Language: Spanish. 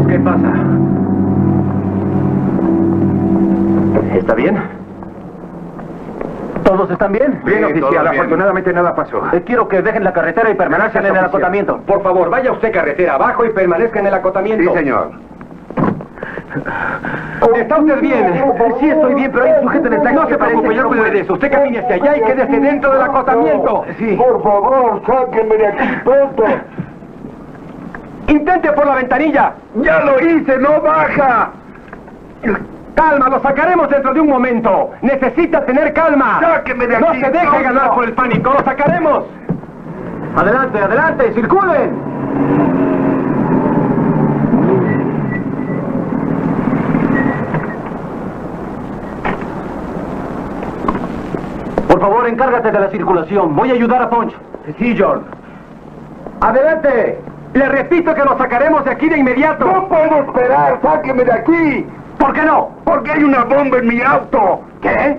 ¿Qué pasa? ¿Está bien? ¿Todos están bien? Bien, oficial. Bien. Afortunadamente nada pasó. Quiero que dejen la carretera y permanezcan en el Gracias, oficial. acotamiento. Por favor, vaya usted carretera abajo y permanezca en el acotamiento. Sí, señor. ¿Está usted bien? Sí, estoy bien, pero hay un sujeto en el taxi. No se preocupe, yo cuido de eso. Usted camine hacia allá y quédese dentro del acotamiento. Sí. Por favor, sáquenme de aquí pronto. Intente por la ventanilla. Ya lo hice, no baja. Calma, lo sacaremos dentro de un momento. Necesita tener calma. Sáquenme de No aquí, se deje pronto. ganar por el pánico. Lo sacaremos. Adelante, adelante, circulen. Por favor, encárgate de la circulación. Voy a ayudar a Poncho. Sí, John. Adelante. Le repito que lo sacaremos de aquí de inmediato. No puedo esperar, sáquenme de aquí. ¿Por qué no? Porque hay una bomba en mi auto. ¿Qué?